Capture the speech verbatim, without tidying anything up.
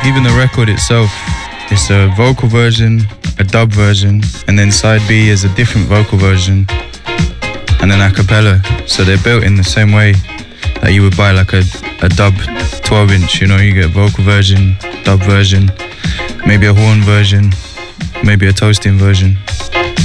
even the record itself, it's a vocal version, a dub version, and then side B is a different vocal version, and then a cappella. So they're built in the same way that you would buy like a, a dub twelve inch, you know, you get a vocal version, dub version, maybe a horn version, maybe a toasting version.